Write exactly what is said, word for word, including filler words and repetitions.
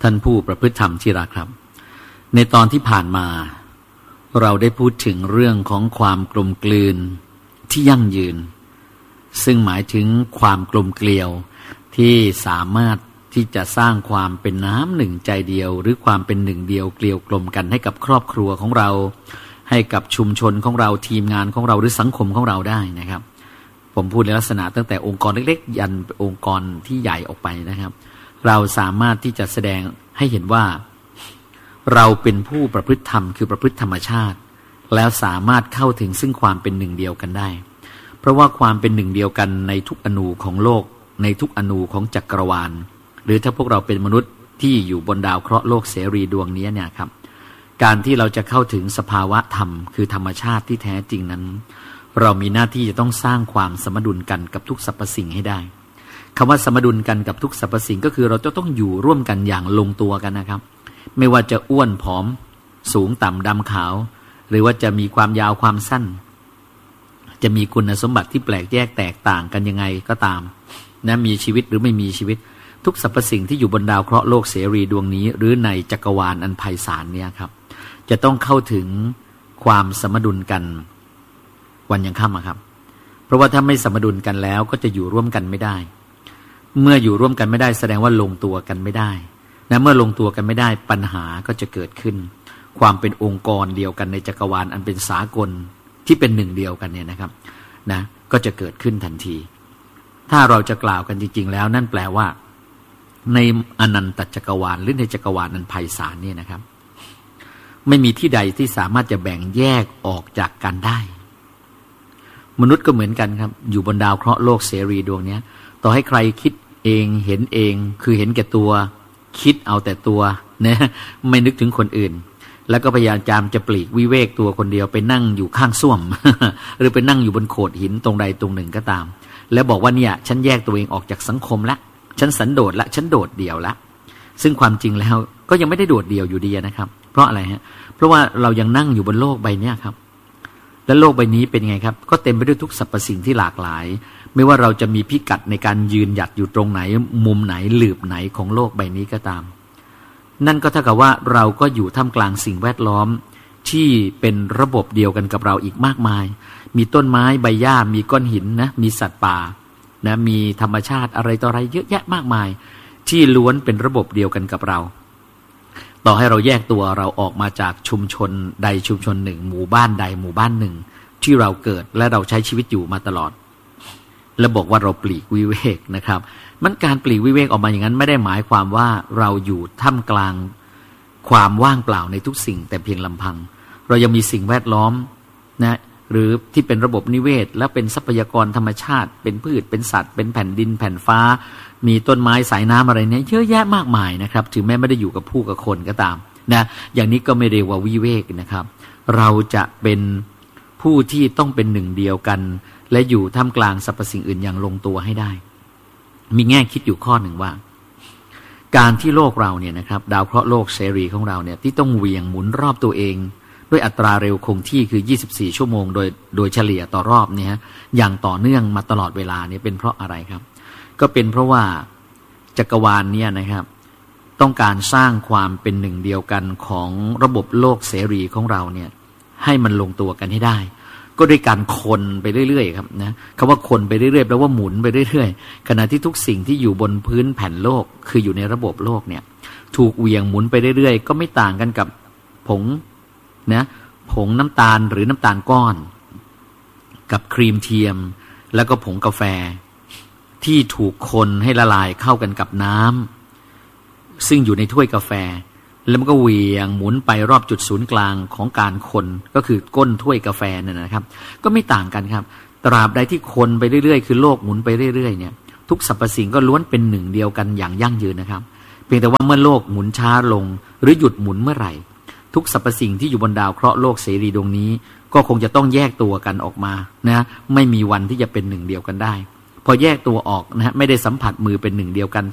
ท่านผู้ประพฤติธรรมที่รักครับในตอนที่ผ่านมาเราได้พูดถึงเรื่องของความกลมกลืนที่ยั่งยืนซึ่งหมายถึงความกลมเกลียวที่สามารถที่จะสร้างความเป็นน้ำหนึ่งใจเดียวหรือความเป็นหนึ่งเดียวเกลียวกลมกันให้กับครอบครัวของเราให้กับชุมชนของเราทีมงานของเราหรือสังคมของเราได้นะครับผมพูดในลักษณะตั้งแต่องค์กรเล็กๆยันองค์กรที่ใหญ่ออกไปนะครับเราสามารถที่จะแสดงให้เห็นว่าเราเป็นผู้ประพฤติธรรมคือประพฤติธรรมชาติแล้วสามารถเข้าถึงซึ่งความเป็นหนึ่งเดียวกันได้เพราะว่าความเป็นหนึ่งเดียวกันในทุกอนูของโลกในทุกอนูของจักรวาลหรือถ้าพวกเราเป็นมนุษย์ที่อยู่บนดาวเคราะห์โลกเสรีดวงนี้เนี่ยครับการที่เราจะเข้าถึงสภาวะธรรมคือธรรมชาติที่แท้จริงนั้นเรามีหน้าที่จะต้องสร้างความสมดุลกันกับทุกสรรพสิ่งให้ได้คำว่าสมดุลกันกับทุกสรรพสิ่งก็คือเราจะต้องอยู่ร่วมกันอย่างลงตัวกันนะครับไม่ว่าจะอ้วนผอมสูงต่ำดำขาวหรือว่าจะมีความยาวความสั้นจะมีคุณสมบัติที่แปลกแยกแตกต่างกันยังไงก็ตามนะมีชีวิตหรือไม่มีชีวิตทุกสรรพสิ่งที่อยู่บนดาวเคราะห์โลกเสรีดวงนี้หรือในจักรวาลอันไพศาลเนี่ยครับจะต้องเข้าถึงความสมดุลกันวันยังค่ำครับเพราะว่าถ้าไม่สมดุลกันแล้วก็จะอยู่ร่วมกันไม่ได้เมื่ออยู่ร่วมกันไม่ได้แสดงว่าลงตัวกันไม่ได้นะเมื่อลงตัวกันไม่ได้ปัญหาก็จะเกิดขึ้นความเป็นองค์กรเดียวกันในจักรวาลอันเป็นสากลที่เป็นหนึ่งเดียวกันเนี่ยนะครับนะก็จะเกิดขึ้นทันทีถ้าเราจะกล่าวกันจริงๆแล้วนั่นแปลว่าในอนันตจักรวาลหรือในจักรวาลอันไพศาลเนี่ยนะครับไม่มีที่ใดที่สามารถจะแบ่งแยกออกจากกันได้มนุษย์ก็เหมือนกันครับอยู่บนดาวเคราะห์โลกเสรีดวงนี้ต่อให้ใครคิดเองเห็นเองคือเห็นแก่ตัวคิดเอาแต่ตัวนะไม่นึกถึงคนอื่นแล้วก็พยายามจะปลีกวิเวกตัวคนเดียวไปนั่งอยู่ข้างส้วม หรือไปนั่งอยู่บนโขดหินตรงใดตรงหนึ่งก็ตามแล้วบอกว่าเนี่ยฉันแยกตัวเองออกจากสังคมละฉันสันโดษละฉันโดดเดี่ยวละซึ่งความจริงแล้วก็ยังไม่ได้โดดเดี่ยวอยู่ดีนะครับเพราะอะไรฮะเพราะว่าเรายังนั่งอยู่บนโลกใบนี้ครับและโลกใบนี้เป็นไงครับก็เต็มไปด้วยทุกสรรพสิ่งที่หลากหลายไม่ว่าเราจะมีพิกัดในการยืนหยัดอยู่ตรงไหนมุมไหนหลืบไหนของโลกใบนี้ก็ตามนั่นก็เท่ากับว่าเราก็อยู่ท่ามกลางสิ่งแวดล้อมที่เป็นระบบเดียวกันกับเราอีกมากมายมีต้นไม้ใบหญ้ามีก้อนหินนะมีสัตว์ป่านะมีธรรมชาติอะไรต่ออะไรเยอะแยะมากมายที่ล้วนเป็นระบบเดียวกันกับเราต่อให้เราแยกตัวเราออกมาจากชุมชนใดชุมชนหนึ่งหมู่บ้านใดหมู่บ้านหนึ่งที่เราเกิดและเราใช้ชีวิตอยู่มาตลอดแล้วบอกว่าเราปลีกวิเวกนะครับมันการปลีกวิเวกออกมาอย่างนั้นไม่ได้หมายความว่าเราอยู่ท่ามกลางความว่างเปล่าในทุกสิ่งแต่เพียงลำพังเรายังมีสิ่งแวดล้อมนะหรือที่เป็นระบบนิเวศและเป็นทรัพยากรธรรมชาติเป็นพืชเป็นสัตว์เป็นแผ่นดินแผ่นฟ้ามีต้นไม้สายน้ำอะไรเนี่ยเยอะแยะมากมายนะครับถึงแม้ไม่ได้อยู่กับผู้กับคนก็ตามนะอย่างนี้ก็ไม่เรียกว่าวิเวกนะครับเราจะเป็นผู้ที่ต้องเป็นหนึ่งเดียวกันและอยู่ท่ามกลางสรรพสิ่งอื่นอย่างลงตัวให้ได้มีแง่คิดอยู่ข้อหนึ่งว่าการที่โลกเราเนี่ยนะครับดาวเคราะห์โลกเสรีของเราเนี่ยที่ต้องเหวี่ยงหมุนรอบตัวเองด้วยอัตราเร็วคงที่คือยี่สิบสี่ชั่วโมงโดยโดยเฉลี่ยต่อรอบเนี่ยอย่างต่อเนื่องมาตลอดเวลาเนี่ยเป็นเพราะอะไรครับก็เป็นเพราะว่าจักรวาลเนี่ยนะครับต้องการสร้างความเป็นหนึ่งเดียวกันของระบบโลกเสรีของเราเนี่ยให้มันลงตัวกันให้ได้ก็ด้วยการคนไปเรื่อยๆครับนะคำว่าคนไปเรื่อยๆแปลว่าหมุนไปเรื่อยๆขณะที่ทุกสิ่งที่อยู่บนพื้นแผ่นโลกคืออยู่ในระบบโลกเนี่ยถูกเหวี่ยงหมุนไปเรื่อยๆก็ไม่ต่างกันกับผงนะผงน้ำตาลหรือน้ำตาลก้อนกับครีมเทียมแล้วก็ผงกาแฟที่ถูกคนให้ละลายเข้ากันกับน้ำซึ่งอยู่ในถ้วยกาแฟแล้วมันก็เหวี่ยงหมุนไปรอบจุดศูนย์กลางของการคนก็คือก้นถ้วยกาแฟนั่นนะครับก็ไม่ต่างกันครับตราบใดที่คนไปเรื่อยๆคือโลกหมุนไปเรื่อยๆเนี่ยทุกสรรพสิ่งก็ล้วนเป็นหนึ่งเดียวกันอย่างยั่งยืนนะครับเพียงแต่ว่าเมื่อโลกหมุนช้าลงหรือหยุดหมุนเมื่อไหร่ทุกสรรพสิ่งที่อยู่บนดาวเคราะห์โลกเสรีดวงนี้ก็คงจะต้องแยกตัวกันออกมานะไม่มีวันที่จะเป็นหนึ่งเดียวกันได้พอแยกตัวออกนะฮะไม่ได้สัมผัสมือเป็นหนึ่งเดียวกัน